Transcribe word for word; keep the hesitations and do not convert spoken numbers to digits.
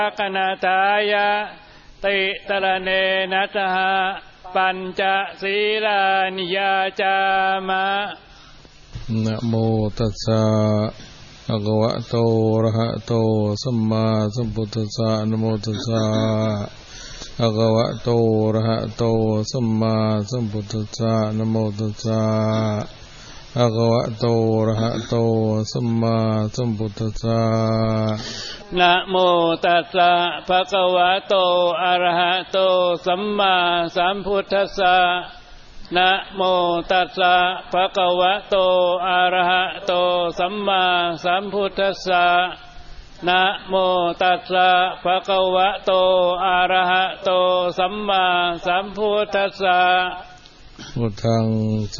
กนาทายะติตระเนนะสหปัญจศีลานิยาจามะนะโมตัสสะภะคะวะโตอะระหะโตสัมมาสัมพุทธัสสะนะโมตัสสะภะคะวะโตอะระหะโตสัมมาสัมพุทธัสสะนะโมตัสสะภะคะวะโตอะระหะโตสัมมาสัมพุทธัสสะนะโมตัสสะภะคะวะโตอะระหะโตสัมมาสัมพุทธัสสะนะโมตัสสะภะคะวะโตอะระหะโตสัมมาสัมพุทธัสสะนะโมตัสสะภะคะวะโตอะระหะโตสัมมาสัมพุทธัสสะพุทธังส